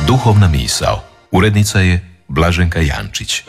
Duhovna misao. Urednica je Blaženka Jančić.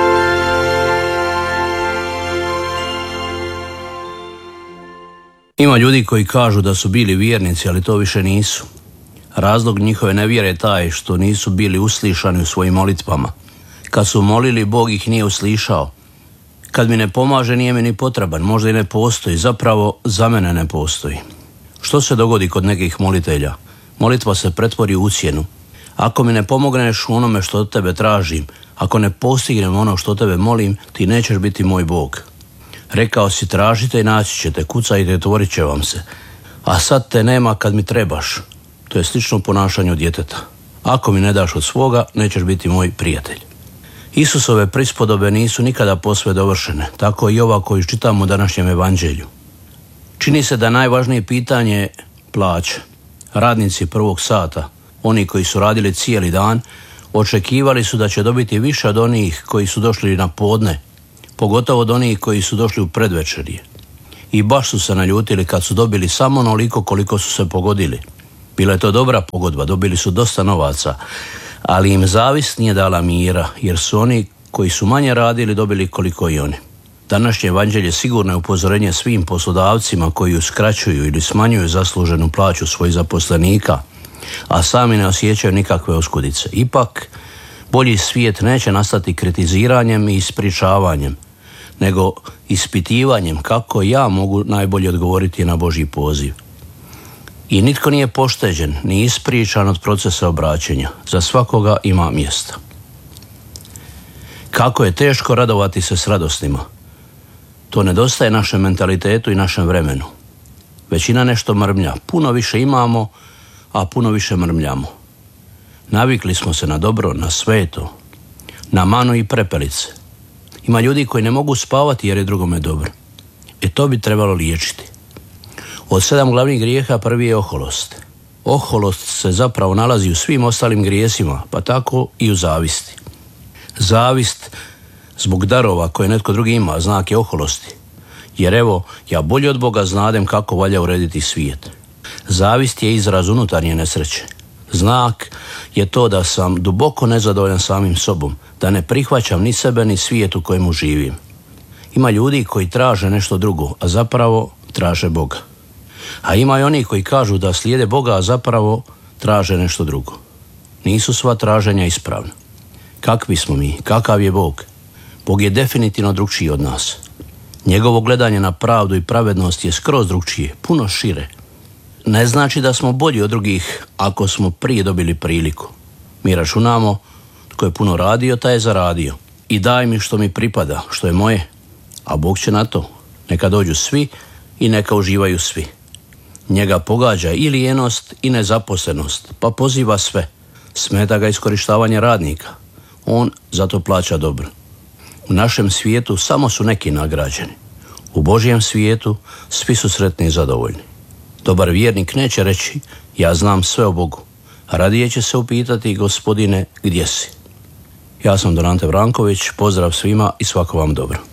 Ima ljudi koji kažu da su bili vjernici, ali to više nisu. Razlog njihove nevjere je taj što nisu bili uslišani u svojim molitvama. Kad su molili, Bog ih nije uslišao. Kad mi ne pomaže, nije mi ni potreban, možda i ne postoji, zapravo za mene ne postoji. Što se dogodi kod nekih molitelja? Molitva se pretvori u ucjenu. Ako mi ne pomogneš u onome što od tebe tražim, ako ne postignem ono što od tebe molim, ti nećeš biti moj Bog. Rekao si, tražite i naći ćete, kucajte i otvorit će vam se. A sad te nema kad mi trebaš. To je slično ponašanju djeteta. Ako mi ne daš od svoga, nećeš biti moj prijatelj. Isusove prispodobe nisu nikada posve dovršene, tako i ova koju čitamo u današnjem evanđelju. Čini se da najvažnije pitanje je plaća. Radnici prvog sata, oni koji su radili cijeli dan, očekivali su da će dobiti više od onih koji su došli na podne, pogotovo od onih koji su došli u predvečerje. I baš su se naljutili kad su dobili samo onoliko koliko su se pogodili. Bila je to dobra pogodba, dobili su dosta novaca, ali im zavist nije dala mira, jer su oni koji su manje radili dobili koliko i oni. Današnje evanđelje sigurno je upozorenje svim poslodavcima koji uskraćuju ili smanjuju zasluženu plaću svojih zaposlenika, a sami ne osjećaju nikakve oskudice. Ipak, bolji svijet neće nastati kritiziranjem i ispričavanjem, nego ispitivanjem kako ja mogu najbolje odgovoriti na Božji poziv. I nitko nije pošteđen, ni ispričan od procesa obraćenja. Za svakoga ima mjesta. Kako je teško radovati se s radostima. To nedostaje našem mentalitetu i našem vremenu. Većina nešto mrmlja. Puno više imamo, a puno više mrmljamo. Navikli smo se na dobro, na sveto, na manu i prepelice. Ima ljudi koji ne mogu spavati jer je drugome dobro. To bi trebalo liječiti. Od 7 glavnih grijeha prvi je oholost. Oholost se zapravo nalazi u svim ostalim grijesima, pa tako i u zavisti. Zavist zbog darova koje netko drugi ima, znak je oholosti. Jer evo, ja bolje od Boga znadem kako valja urediti svijet. Zavist je izraz unutarnje nesreće. Znak je to da sam duboko nezadovoljan samim sobom, da ne prihvaćam ni sebe ni svijet u kojemu živim. Ima ljudi koji traže nešto drugo, a zapravo traže Boga. A ima i oni koji kažu da slijede Boga, a zapravo traže nešto drugo. Nisu sva traženja ispravna. Kakvi smo mi? Kakav je Bog? Bog je definitivno drugčiji od nas. Njegovo gledanje na pravdu i pravednost je skroz drugčije, puno šire. Ne znači da smo bolji od drugih ako smo prije dobili priliku. Mi računamo, tko je puno radio, taj je zaradio. I daj mi što mi pripada, što je moje. A Bog će na to. Neka dođu svi i neka uživaju svi. Njega pogađa i lijenost i nezaposlenost, pa poziva sve. Smeta ga iskorištavanje radnika. On zato plaća dobro. U našem svijetu samo su neki nagrađeni. U Božjem svijetu svi su sretni i zadovoljni. Dobar vjernik neće reći, ja znam sve o Bogu. Radije će se upitati, Gospodine, gdje si? Ja sam Don Ante Vranković, pozdrav svima i svako vam dobro.